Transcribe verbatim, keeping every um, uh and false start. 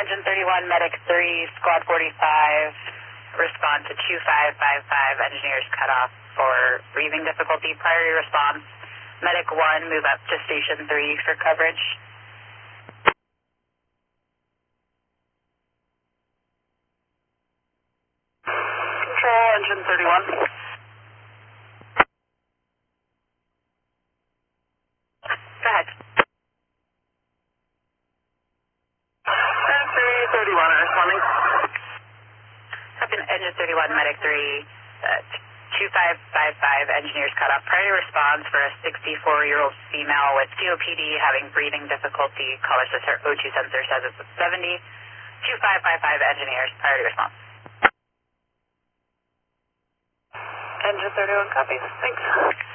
Engine thirty-one, Medic three, Squad forty-five, respond to two five five five, engineers cut off for breathing difficulty. Priority response, Medic one, move up to Station three for coverage. Control, Engine thirty-one. Go ahead. Engine thirty-one, responding. Copy, Engine thirty-one, Medic three, uh, two five five five, engineers cut off. Priority response for a sixty-four-year-old female with C O P D having breathing difficulty. Caller says her O two sensor says it's at seventy. two five five five, engineers, priority response. Engine thirty-one, copy. Thanks.